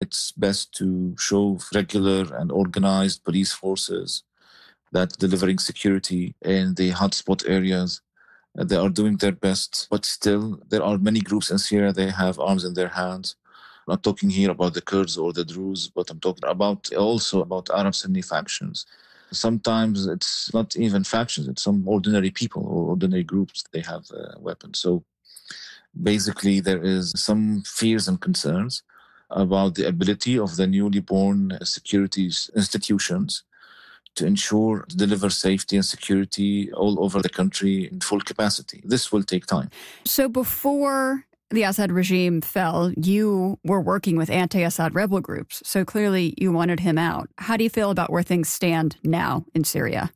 it's best to show regular and organized police forces that delivering security in the hotspot areas. They are doing their best, but still there are many groups in Syria, they have arms in their hands. I'm not talking here about the Kurds or the Druze, but I'm talking about also about Arab Sunni factions. Sometimes it's not even factions, it's some ordinary people or ordinary groups. They have weapons. So basically, there is some fears and concerns about the ability of the newly born security institutions to ensure to deliver safety and security all over the country in full capacity. This will take time. So before the Assad regime fell, you were working with anti-Assad rebel groups. So clearly you wanted him out. How do you feel about where things stand now in Syria?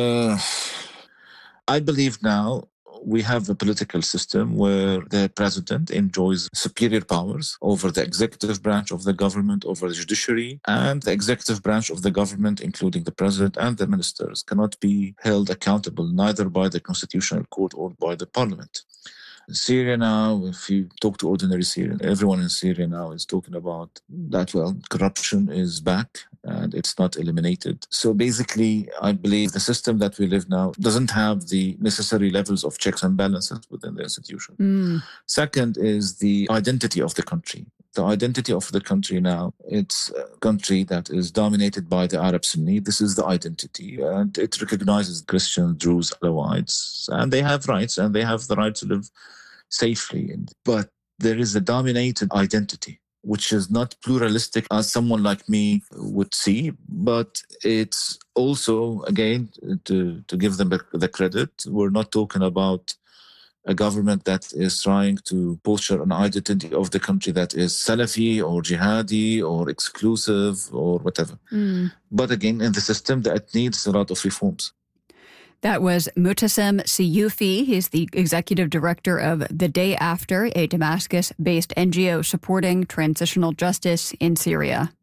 I believe now we have a political system where the president enjoys superior powers over the executive branch of the government, over the judiciary, and the executive branch of the government, including the president and the ministers, cannot be held accountable neither by the constitutional court or by the parliament. In Syria now, if you talk to ordinary Syrians, everyone in Syria now is talking about that, well, corruption is back and it's not eliminated. So basically, I believe the system that we live now doesn't have the necessary levels of checks and balances within the institution. Second is the identity of the country. The identity of the country now, it's a country that is dominated by the Arab Sunni. This is the identity, and it recognizes Christians, Druze, Alawites, and they have rights, and they have the right to live safely. But there is a dominated identity, which is not pluralistic as someone like me would see, but it's also, again, to give them the credit, we're not talking about a government that is trying to posture an identity of the country that is Salafi or jihadi or exclusive or whatever. But again, in the system, that needs a lot of reforms. That was Mutasem Siyufi. He's the executive director of The Day After, a Damascus-based NGO supporting transitional justice in Syria.